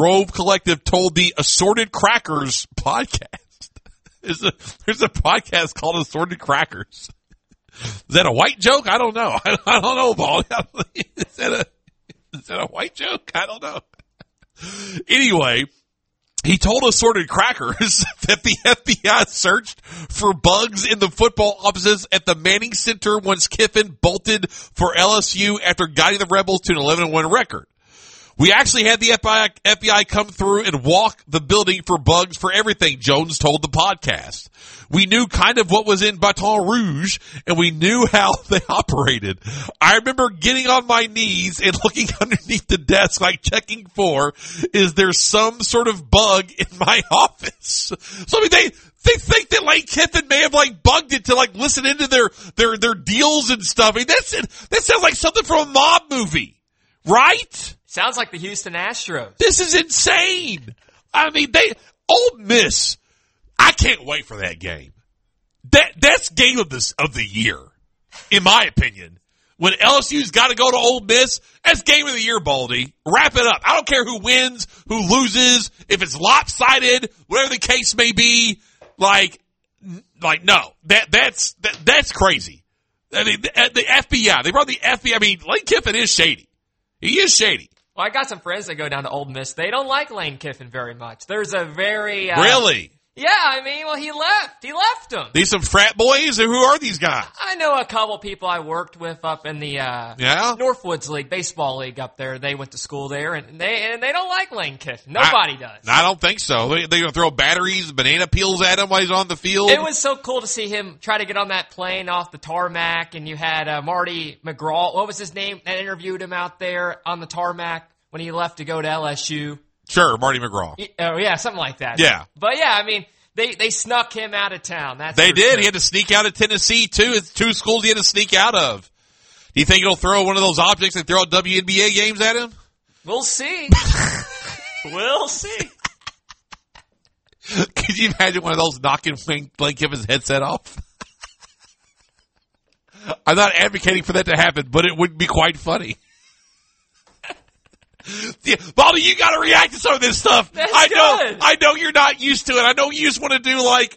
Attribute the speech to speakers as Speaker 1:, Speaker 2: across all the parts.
Speaker 1: Grove Collective told the Assorted Crackers podcast. There's a podcast called Assorted Crackers. Is that a white joke? I don't know. I don't know, Paul. Is that a white joke? I don't know. Anyway, he told Assorted Crackers that the FBI searched for bugs in the football offices at the Manning Center once Kiffin bolted for LSU after guiding the Rebels to an 11-1 record. We actually had the FBI come through and walk the building for bugs for everything, Jones told the podcast. We knew kind of what was in Baton Rouge, and we knew how they operated. I remember getting on my knees and looking underneath the desk, like checking for, is there some sort of bug in my office? So, I mean, they think that Lane Kiffin may have like bugged it to like listen into their deals and stuff. I mean, that sounds like something from a mob movie, right?
Speaker 2: Sounds like the Houston Astros.
Speaker 1: This is insane. I mean, Ole Miss, I can't wait for that game. That's game of the year, in my opinion. When LSU's got to go to Ole Miss, that's game of the year, Baldy. Wrap it up. I don't care who wins, who loses, if it's lopsided, whatever the case may be. Like no, that's crazy. I mean, the FBI, they brought the FBI. I mean, Lane Kiffin is shady. He is shady.
Speaker 2: Well, I got some friends that go down to Ole Miss. They don't like Lane Kiffin very much. There's a very...
Speaker 1: Really?
Speaker 2: Yeah, I mean, well, he left. He left them.
Speaker 1: These some frat boys? Or who are these guys?
Speaker 2: I know a couple people I worked with up in the Northwoods League, baseball league up there. They went to school there, and they don't like Lane Kiffin. Nobody does. I
Speaker 1: don't think so. They're going to throw batteries, banana peels at him while he's on the field.
Speaker 2: It was so cool to see him try to get on that plane off the tarmac, and you had Marty McGraw. What was his name? That interviewed him out there on the tarmac when he left to go to LSU.
Speaker 1: Sure, Marty McGraw.
Speaker 2: Oh, yeah, something like that.
Speaker 1: Yeah.
Speaker 2: But, yeah, I mean, they snuck him out of town.
Speaker 1: They did. Sure. He had to sneak out of Tennessee, too. It's 2 schools he had to sneak out of. Do you think he'll throw one of those objects and throw WNBA games at him?
Speaker 2: We'll see. We'll see.
Speaker 1: Could you imagine one of those knocking Lane Kiffin's headset off? I'm not advocating for that to happen, but it would be quite funny. Yeah, Baldy, you got to react to some of this stuff. I know you're not used to it. I know you just want to do like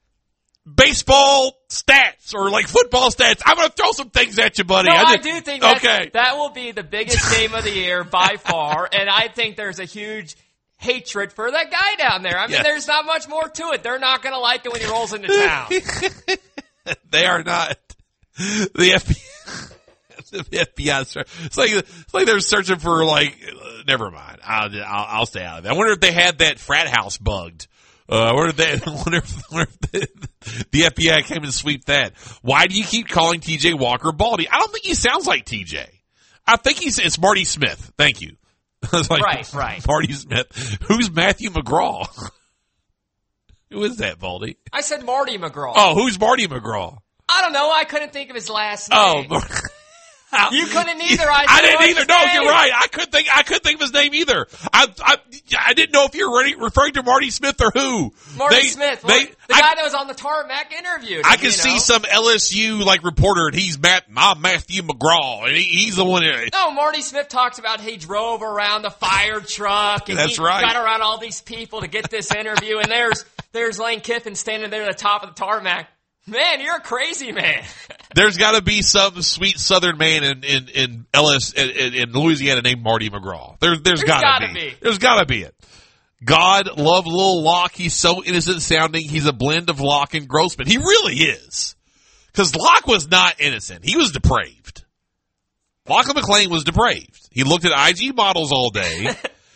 Speaker 1: baseball stats or like football stats. I'm going to throw some things at you, buddy.
Speaker 2: No, I do think that will be the biggest game of the year by far, and I think there's a huge hatred for that guy down there. I mean, There's not much more to it. They're not going to like it when he rolls into town.
Speaker 1: They are not. The FBI. The FBI. It's like they're searching for like. Never mind. I'll stay out of it. I wonder if they had that frat house bugged. I wonder if the FBI came and sweep that. Why do you keep calling T.J. Walker Baldy? I don't think he sounds like T.J. I think it's Marty Smith. Thank you.
Speaker 2: Right.
Speaker 1: Marty Smith. Who's Matthew McGraw? Who is that, Baldy?
Speaker 2: I said Marty McGraw.
Speaker 1: Oh, who's Marty McGraw?
Speaker 2: I don't know. I couldn't think of his last name.
Speaker 1: Oh,
Speaker 2: you couldn't either.
Speaker 1: I didn't either. No, you're right. I couldn't think of his name either. I didn't know if you were referring to Marty Smith or who.
Speaker 2: Marty Smith, the guy that was on the tarmac interviewed.
Speaker 1: I can see some LSU like reporter, and he's Matthew McGraw, and he's the one.
Speaker 2: No, Marty Smith talks about he drove around the fire truck, and
Speaker 1: That's right.
Speaker 2: got around all these people to get this interview, and there's Lane Kiffin standing there at the top of the tarmac. Man, you're a crazy man.
Speaker 1: There's got to be some sweet Southern man in Louisiana named Marty McGraw. There's got to be. There's got to be it. God love Lil Locke. He's so innocent sounding. He's a blend of Locke and Grossman. He really is. Because Locke was not innocent. He was depraved. Lachlan McClain was depraved. He looked at IG models all day.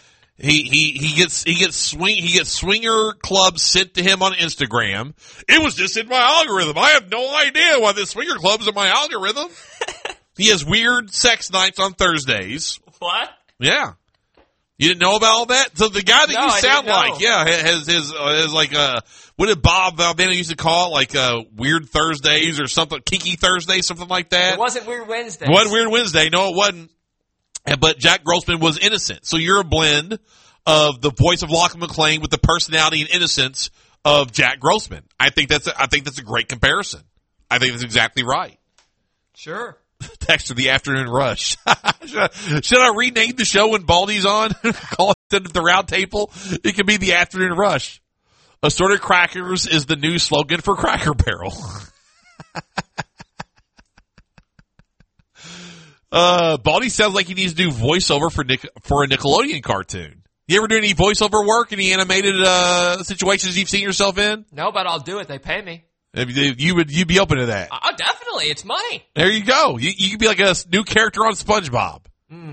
Speaker 1: He gets swinger clubs sent to him on Instagram. It was just in my algorithm. I have no idea why this swinger club's in my algorithm. He has weird sex nights on Thursdays.
Speaker 2: What?
Speaker 1: Yeah. You didn't know about all that? So the guy that you sound like, has like what did Bob Valdano used to call it? Like Weird Thursdays or something, Kinky Thursday, something like that.
Speaker 2: It wasn't Weird Wednesday.
Speaker 1: It wasn't Weird Wednesday. No, it wasn't. But Jack Grossman was innocent. So you're a blend of the voice of Lachlan McClain with the personality and innocence of Jack Grossman. I think that's a great comparison. I think that's exactly right.
Speaker 2: Sure.
Speaker 1: Text for the afternoon rush. Should I rename the show when Baldy's on? Call it the round table? It could be the afternoon rush. Assorted crackers is the new slogan for Cracker Barrel. Baldy sounds like he needs to do voiceover for a Nickelodeon cartoon. You ever do any voiceover work, any animated situations you've seen yourself in?
Speaker 2: No, but I'll do it. They pay me.
Speaker 1: You'd be open to that?
Speaker 2: Oh, definitely. It's money.
Speaker 1: There you go. You could be like a new character on SpongeBob.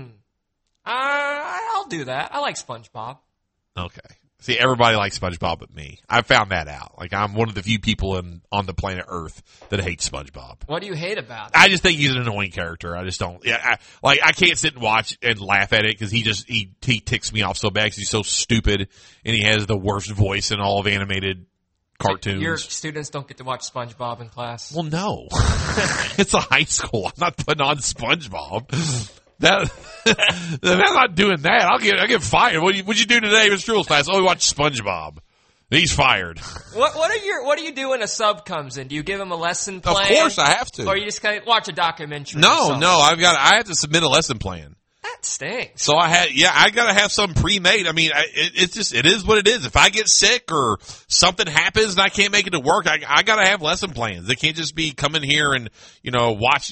Speaker 2: I'll do that. I like SpongeBob.
Speaker 1: Okay. See, everybody likes SpongeBob but me. I found that out. Like, I'm one of the few people on the planet Earth that hates SpongeBob.
Speaker 2: What do you hate about it?
Speaker 1: I just think he's an annoying character. I just don't. Yeah, I can't sit and watch and laugh at it because he ticks me off so bad because he's so stupid and he has the worst voice in all of animated cartoons.
Speaker 2: Your students don't get to watch SpongeBob in class?
Speaker 1: Well, no. It's a high school. I'm not putting on SpongeBob. I'm not doing that. I'll get fired. What'd you do today in Struel's class? Oh, we watched SpongeBob. He's fired.
Speaker 2: What do you do when a sub comes in? Do you give him a lesson plan?
Speaker 1: Of course, I have to.
Speaker 2: Or you just kind of watch a documentary?
Speaker 1: No. I have to submit a lesson plan.
Speaker 2: That stinks.
Speaker 1: So I gotta have some pre-made. I mean, it is what it is. If I get sick or something happens and I can't make it to work, I gotta have lesson plans. They can't just be coming here and, watch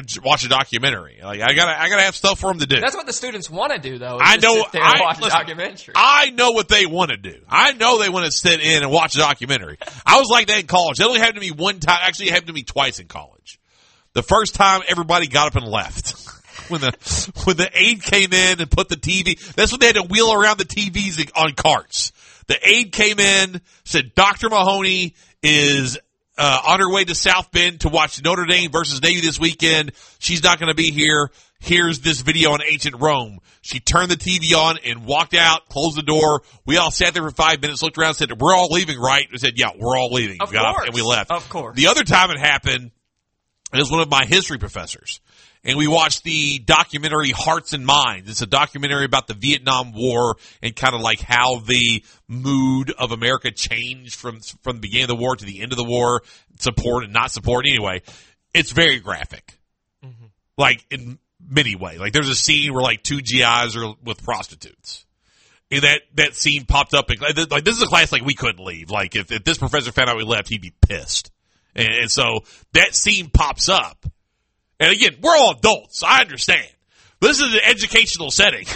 Speaker 1: a documentary. Like, I gotta have stuff for them to do.
Speaker 2: That's what the students want to do, though.
Speaker 1: I know.
Speaker 2: Sit there and watch a documentary.
Speaker 1: I know what they want to do. I know they want to sit in and watch a documentary. I was like that in college. It only happened to me one time. Actually, it happened to me twice in college. The first time, everybody got up and left. When the aide came in and put the TV, that's when they had to wheel around the TVs on carts. The aide came in, said Dr. Mahoney is on her way to South Bend to watch Notre Dame versus Navy this weekend. She's not going to be here. Here's this video on ancient Rome. She turned the TV on and walked out, closed the door. We all sat there for 5 minutes, looked around, said, "We're all leaving, right?" We said, "Yeah, we're all leaving."
Speaker 2: Of
Speaker 1: we got
Speaker 2: course.
Speaker 1: up and we left.
Speaker 2: Of course.
Speaker 1: The other time it happened, it was one of my history professors. And we watched the documentary Hearts and Minds. It's a documentary about the Vietnam War and kind of like how the mood of America changed from the beginning of the war to the end of the war, support and not support. Anyway, it's very graphic. Mm-hmm. Like in many ways. Like there's a scene where like two GIs are with prostitutes. And that scene popped up. Like this is a class like we couldn't leave. Like if this professor found out we left, he'd be pissed. And so that scene pops up. And again, we're all adults. I understand. This is an educational setting.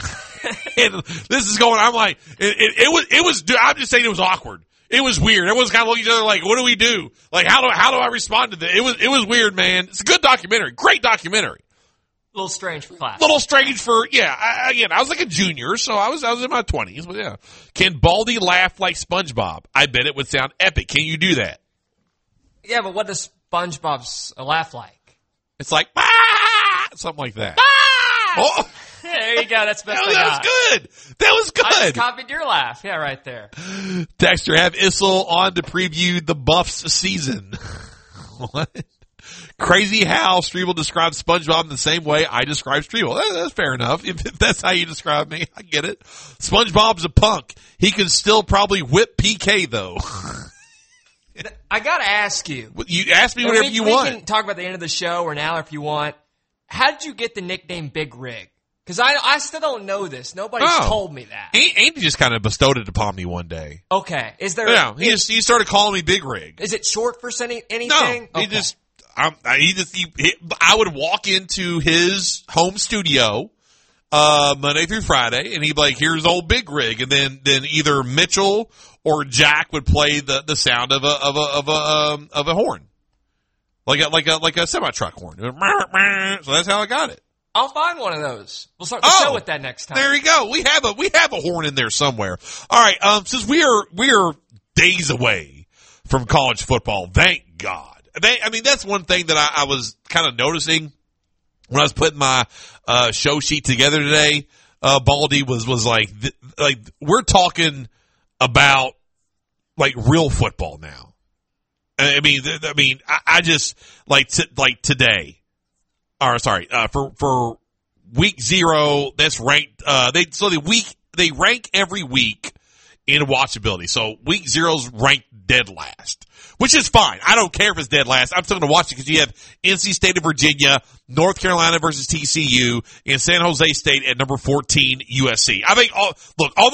Speaker 1: And this is going, I'm like, it was, I'm just saying it was awkward. It was weird. Everyone's kind of looking at each other like, what do we do? Like, how do I respond to this? It was weird, man. It's a good documentary. Great documentary.
Speaker 2: A little strange for class.
Speaker 1: A little strange for, yeah. I was like a junior, so I was in my 20s, but yeah. Can Baldy laugh like SpongeBob? I bet it would sound epic. Can you do that?
Speaker 2: Yeah, but what does SpongeBob's laugh like?
Speaker 1: It's like, ah! Something like that.
Speaker 2: Ah!
Speaker 1: Oh.
Speaker 2: There you go. That's best.
Speaker 1: That was good. That was good.
Speaker 2: I just copied your laugh. Yeah, right there.
Speaker 1: Texter, have Issel on to preview the Buffs season. What? Crazy how Streble describes SpongeBob in the same way I describe Streble. That's fair enough. If that's how you describe me, I get it. SpongeBob's a punk. He could still probably whip PK though.
Speaker 2: I gotta ask you.
Speaker 1: You ask me whatever you want.
Speaker 2: We can talk about the end of the show or now if you want. How did you get the nickname Big Rig? Because I still don't know this. Nobody's told me that.
Speaker 1: Andy just kind of bestowed it upon me one day.
Speaker 2: Okay. Is there?
Speaker 1: Yeah, he started calling me Big Rig.
Speaker 2: Is it short for anything?
Speaker 1: No,
Speaker 2: okay.
Speaker 1: I would walk into his home studio Monday through Friday, and he'd be like, "Here's old Big Rig," and then either Mitchell or Jack would play the sound of a horn, like a semi truck horn. So that's how I got it.
Speaker 2: I'll find one of those. We'll start the show with that next time.
Speaker 1: There you go. We have a horn in there somewhere. All right. Since we are days away from college football, thank God. That's one thing that I was kind of noticing when I was putting my show sheet together today. Baldy was like we're talking about like real football now. I just like today. Or sorry, for week 0, that's ranked. They rank every week in watchability. So week 0's ranked dead last, which is fine. I don't care if it's dead last. I'm still going to watch it because you have NC State of Virginia, North Carolina versus TCU, and San Jose State at number 14 USC. I think all